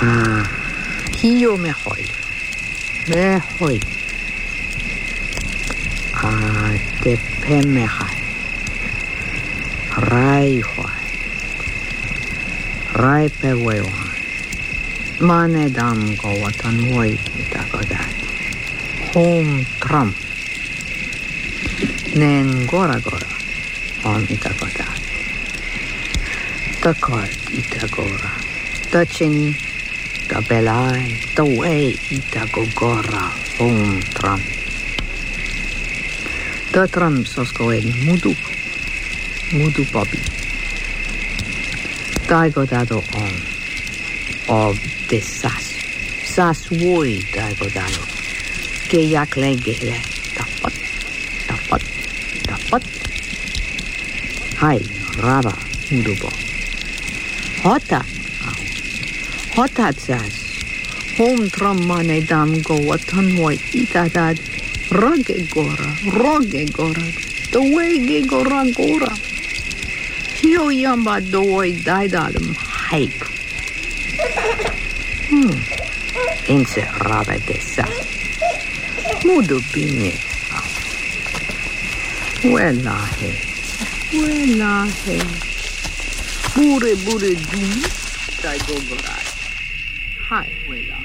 Hiyo mejor. Mejor. Te pemejai. Rai hoai. Rai pewewan. Mane dam go watan woi itagodat. Home Trump. Nen gora on itagodat. Takot itagora. Tachini. Tabelai. Taway itagogora. Home Trump. The Trump soskoen mudu Bobby. Daigodado on. Of the sas woi daigodado. Que yak legele. Tapat. Hai, raba, mudubo. Hotat sas. Home Trump mane dam go watan woi itadad. Roge gora. The way gora. Hio yamba doi daidadum hype. Inse rabe dessa. Mudu pinye. Welahe. Bure dum. Dai go gora. Hai wela.